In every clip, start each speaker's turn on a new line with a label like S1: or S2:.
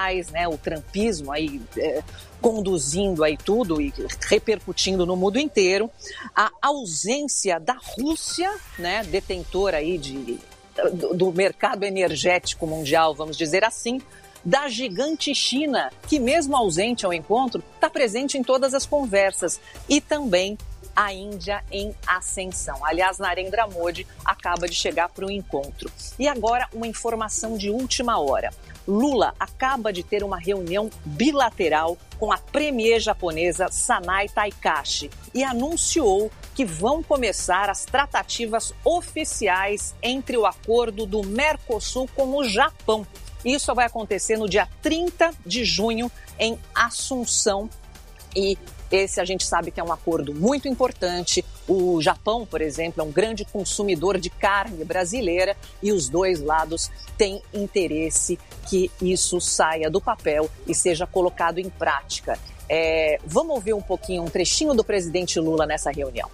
S1: sociais, né, o trumpismo aí conduzindo aí tudo e repercutindo no mundo inteiro, a ausência da Rússia, né, detentora aí do mercado energético mundial, vamos dizer assim, da gigante China, que mesmo ausente ao encontro, está presente em todas as conversas, e também a Índia em ascensão. Aliás, Narendra Modi acaba de chegar para o encontro. E agora, uma informação de última hora. Lula acaba de ter uma reunião bilateral com a premier japonesa Sanai Takahashi e anunciou que vão começar as tratativas oficiais entre o acordo do Mercosul com o Japão. Isso vai acontecer no dia 30 de junho em Assunção, e esse a gente sabe que é um acordo muito importante. O Japão, por exemplo, é um grande consumidor de carne brasileira e os dois lados têm interesse que isso saia do papel e seja colocado em prática. Vamos ouvir um pouquinho, um trechinho do presidente Lula nessa reunião.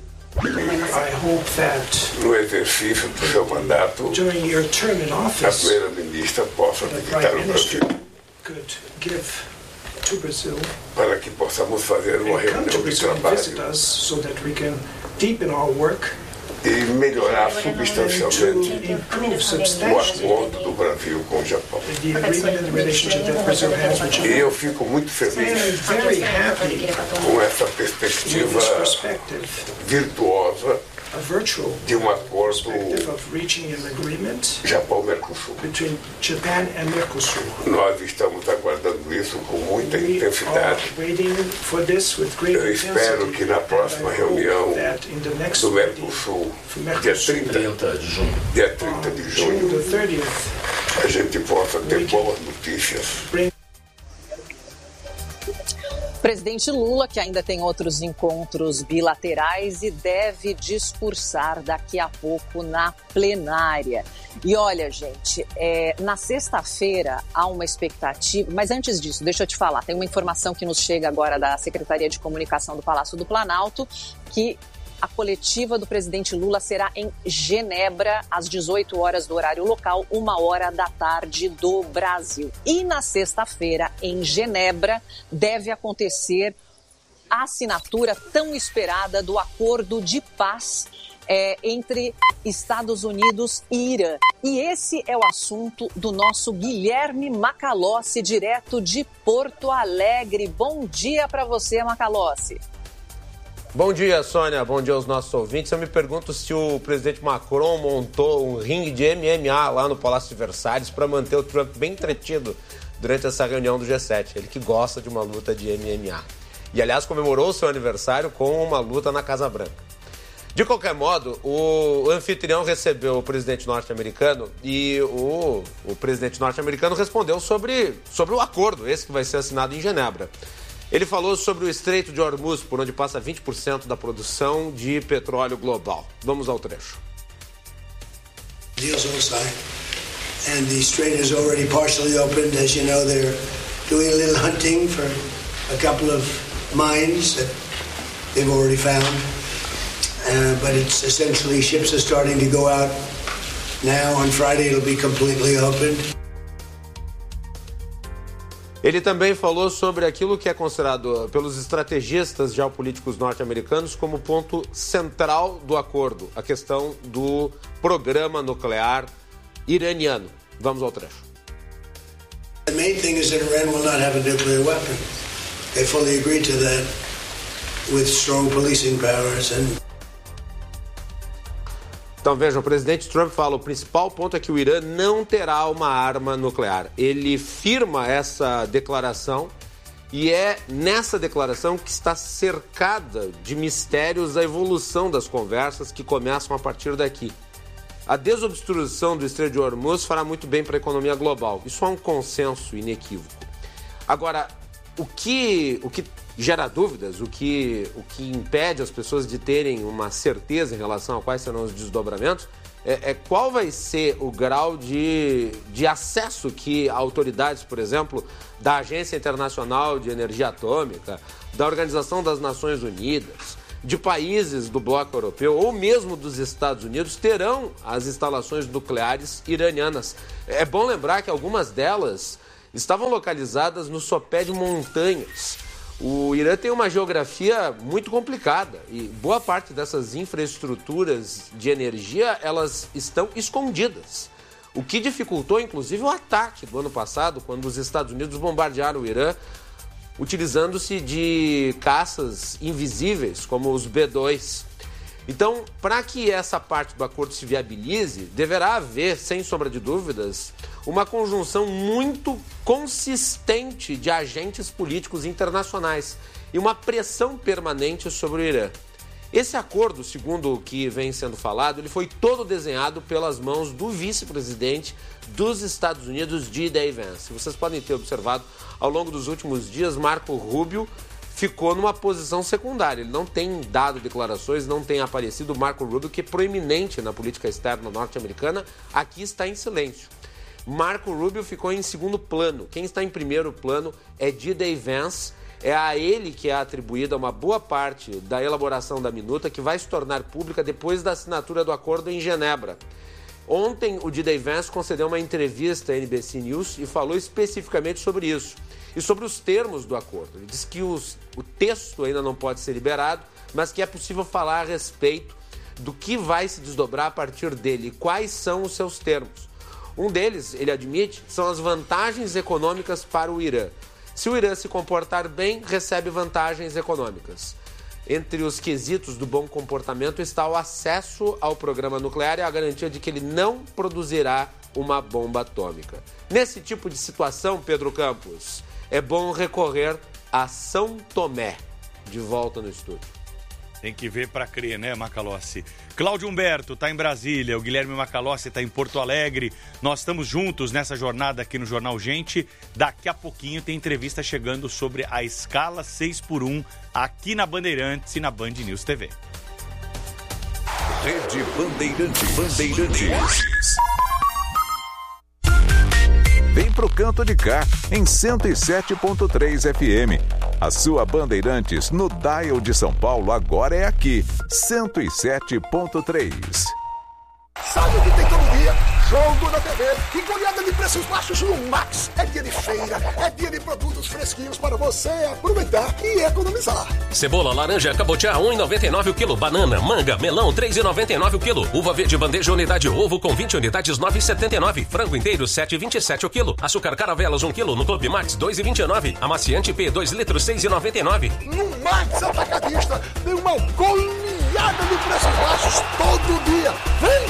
S2: No exercício do seu mandato, a primeira-ministra possa visitar o Brasil para que possamos fazer uma reunião de trabalho e melhorar substancialmente o acordo do Brasil com o Japão. E eu fico muito feliz com essa perspectiva virtuosa de um acordo Japão-Mercosul. Nós estamos aguardando isso com muita intensidade. Eu espero que na próxima reunião do Mercosul, dia 30 de junho, a gente possa ter boas notícias.
S1: Presidente Lula, que ainda tem outros encontros bilaterais e deve discursar daqui a pouco na plenária. E olha, gente, na sexta-feira há uma expectativa, mas antes disso, deixa eu te falar, tem uma informação que nos chega agora da Secretaria de Comunicação do Palácio do Planalto, que a coletiva do presidente Lula será em Genebra, às 18 horas do horário local, 1h da tarde do Brasil. E na sexta-feira, em Genebra, deve acontecer a assinatura tão esperada do acordo de paz entre Estados Unidos e Irã. E esse é o assunto do nosso Guilherme Macalossi, direto de Porto Alegre. Bom dia para você, Macalossi.
S3: Bom dia, Sônia. Bom dia aos nossos ouvintes. Eu me pergunto se o presidente Macron montou um ringue de MMA lá no Palácio de Versalhes para manter o Trump bem entretido durante essa reunião do G7. Ele que gosta de uma luta de MMA. E, aliás, comemorou o seu aniversário com uma luta na Casa Branca. De qualquer modo, o anfitrião recebeu o presidente norte-americano e o presidente norte-americano respondeu sobre o acordo, esse que vai ser assinado em Genebra. Ele falou sobre o Estreito de Hormuz, por onde passa 20% da produção de petróleo global. Vamos ao trecho.
S4: Deals all signed, and the strait is already partially opened. As you know, they're doing a little hunting for a couple of mines that they've already found. But it's essentially ships are starting to go out now. On Friday, it'll be completely opened.
S3: Ele também falou sobre aquilo que é considerado pelos estrategistas geopolíticos norte-americanos como ponto central do acordo, a questão do programa nuclear iraniano. Vamos ao trecho.
S4: The main thing is that Iran will not have a nuclear weapon. They fully agreed to that with strong policing powers and
S3: Então, vejam, o presidente Trump fala, o principal ponto é que o Irã não terá uma arma nuclear. Ele firma essa declaração e é nessa declaração que está cercada de mistérios a evolução das conversas que começam a partir daqui. A desobstrução do Estreito de Hormuz fará muito bem para a economia global. Isso é um consenso inequívoco. Agora, o que gera dúvidas, o que impede as pessoas de terem uma certeza em relação a quais serão os desdobramentos, qual vai ser o grau de acesso que autoridades, por exemplo, da Agência Internacional de Energia Atômica, da Organização das Nações Unidas, de países do bloco europeu ou mesmo dos Estados Unidos terão às instalações nucleares iranianas. É bom lembrar que algumas delas estavam localizadas no sopé de montanhas. O Irã tem uma geografia muito complicada e boa parte dessas infraestruturas de energia, elas estão escondidas. O que dificultou, inclusive, o ataque do ano passado, quando os Estados Unidos bombardearam o Irã, utilizando-se de caças invisíveis, como os B-2. Então, para que essa parte do acordo se viabilize, deverá haver, sem sombra de dúvidas, uma conjunção muito consistente de agentes políticos internacionais e uma pressão permanente sobre o Irã. Esse acordo, segundo o que vem sendo falado, ele foi todo desenhado pelas mãos do vice-presidente dos Estados Unidos, D.J. Vance. Vocês podem ter observado, ao longo dos últimos dias, Marco Rubio ficou numa posição secundária. Ele não tem dado declarações, não tem aparecido. O Marco Rubio, que é proeminente na política externa norte-americana, aqui está em silêncio. Marco Rubio ficou em segundo plano. Quem está em primeiro plano é D.J. Vance. É a ele que é atribuída uma boa parte da elaboração da minuta, que vai se tornar pública depois da assinatura do acordo em Genebra. Ontem, o D.J. Vance concedeu uma entrevista à NBC News e falou especificamente sobre isso e sobre os termos do acordo. Ele disse que o texto ainda não pode ser liberado, mas que é possível falar a respeito do que vai se desdobrar a partir dele e quais são os seus termos. Um deles, ele admite, são as vantagens econômicas para o Irã. Se o Irã se comportar bem, recebe vantagens econômicas. Entre os quesitos do bom comportamento está o acesso ao programa nuclear e a garantia de que ele não produzirá uma bomba atômica. Nesse tipo de situação, Pedro Campos, é bom recorrer a São Tomé. De volta no estúdio.
S5: Tem que ver para crer, né, Macalossi? Cláudio Humberto está em Brasília, o Guilherme Macalossi está em Porto Alegre. Nós estamos juntos nessa jornada aqui no Jornal Gente. Daqui a pouquinho tem entrevista chegando sobre a escala 6x1 aqui na Bandeirantes e na Band News TV.
S6: Rede Bandeirantes. Vem pro canto de cá, em 107.3 FM. A sua Bandeirantes no dial de São Paulo agora é aqui, 107.3.
S7: Sabe o que tem todo dia? Jogo na TV e goleada de preços baixos no Max. É dia de feira, é dia de produtos fresquinhos para você aproveitar e economizar.
S8: Cebola, laranja, cabotiá, 1,99 o quilo. Banana, manga, melão, 3,99 o quilo. Uva verde, bandeja, unidade ovo com 20 unidades, 9,79. Frango inteiro, 7,27 o quilo. Açúcar Caravelas, 1 quilo. No Clube Max, 2,29. Amaciante P, 2 litros, 6,99.
S7: No Max Atacadista tem uma goleada de preços baixos todo dia. Vem!